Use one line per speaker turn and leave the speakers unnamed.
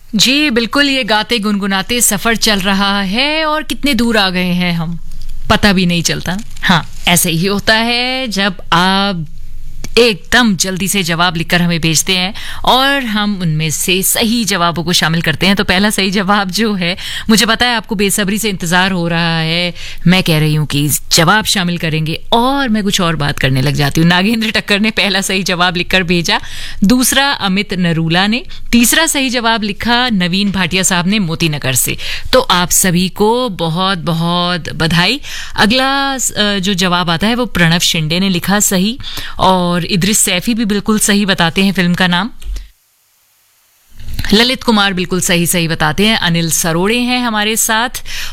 जी बिल्कुल, ये गाते गुनगुनाते सफर चल रहा है और कितने दूर आ गए हैं हम, पता भी नहीं चलता। हाँ, ऐसे ही होता है जब आप एकदम जल्दी से जवाब लिखकर हमें भेजते हैं और हम उनमें से सही जवाबों को शामिल करते हैं। तो पहला सही जवाब जो है, मुझे पता है आपको बेसब्री से इंतजार हो रहा है, मैं कह रही हूं कि जवाब शामिल करेंगे और मैं कुछ और बात करने लग जाती हूँ। नागेंद्र टक्कर ने पहला सही जवाब लिखकर भेजा, दूसरा अमित नरूला ने, तीसरा सही जवाब लिखा नवीन भाटिया साहब ने मोतीनगर से। तो आप सभी को बहुत बहुत बधाई। अगला जो जवाब आता है वो प्रणव शिंदे ने लिखा सही, और इद्रिस सैफी भी बिल्कुल सही बताते हैं फिल्म का नाम। ललित कुमार बिल्कुल सही बताते हैं। अनिल सरोड़े हैं हमारे साथ।